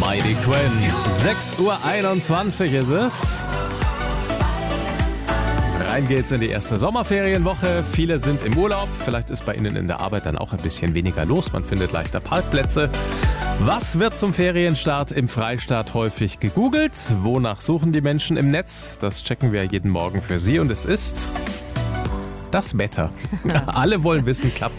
Mighty Quinn. 6:21 Uhr ist es. Rein geht's in die erste Sommerferienwoche. Viele sind im Urlaub. Vielleicht ist bei Ihnen in der Arbeit dann auch ein bisschen weniger los. Man findet leichter Parkplätze. Was wird zum Ferienstart im Freistaat häufig gegoogelt? Wonach suchen die Menschen im Netz? Das checken wir jeden Morgen für Sie und es ist das Wetter. Alle wollen wissen, klappt